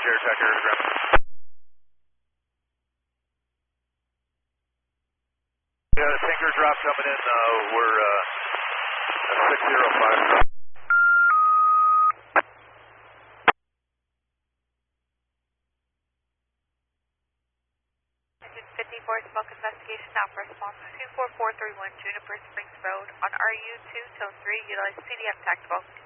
air checker. We got a tanker drop coming in. We're 605. 54 smoke investigation now for response 24431 Juniper Springs Road on RU 2 till 3. Utilize CDM tactical.